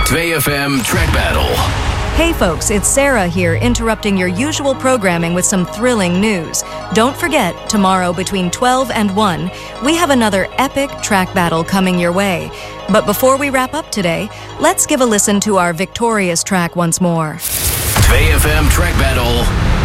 2FM Track Battle. Hey folks, it's Sarah here, interrupting your usual programming with some thrilling news. Don't forget, tomorrow between 12 and 1, we have another epic track battle coming your way. But before we wrap up today, let's give a listen to our victorious track once more. 2FM Track Battle.